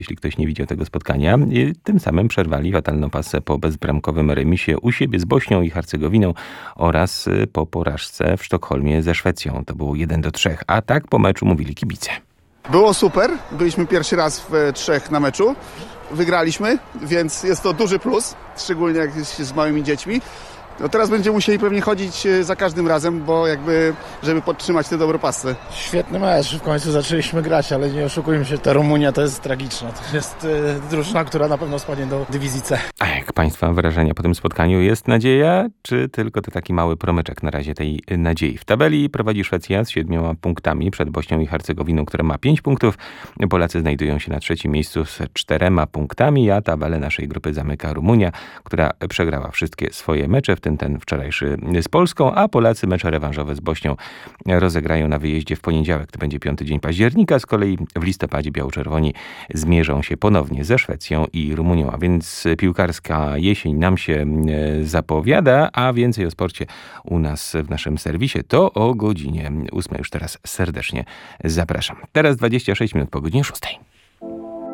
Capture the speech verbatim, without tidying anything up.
jeśli ktoś nie widział tego spotkania. I tym samym przerwali fatalną pasę po bezbramkowym remisie u siebie z Bośnią i Hercegowiną oraz po porażce w Sztokholmie ze Szwecją. To było jeden do trzech, a tak po meczu mówili kibice. Było super, byliśmy pierwszy raz w trzech na meczu, wygraliśmy, więc jest to duży plus, szczególnie jak jest się z małymi dziećmi. No teraz będziemy musieli pewnie chodzić za każdym razem, bo jakby, żeby podtrzymać tę dobrą pasę. Świetny mecz, w końcu zaczęliśmy grać, ale nie oszukujmy się, ta Rumunia to jest tragiczna. To jest y, drużyna, która na pewno spadnie do dywizji C. A jak Państwa wrażenia po tym spotkaniu? Jest nadzieja, czy tylko to taki mały promyczek na razie tej nadziei? W tabeli prowadzi Szwecja z siedmioma punktami przed Bośnią i Hercegowiną, która ma pięć punktów. Polacy znajdują się na trzecim miejscu z czterema punktami, a tabelę naszej grupy zamyka Rumunia, która przegrała wszystkie swoje mecze, w tym ten wczorajszy z Polską, a Polacy mecze rewanżowe z Bośnią rozegrają na wyjeździe w poniedziałek. To będzie piąty dzień października. Z kolei w listopadzie biało-czerwoni zmierzą się ponownie ze Szwecją i Rumunią. A więc piłkarska jesień nam się zapowiada, a więcej o sporcie u nas w naszym serwisie to o godzinie ósmej. Już teraz serdecznie zapraszam. Teraz dwadzieścia sześć minut po godzinie szóstej.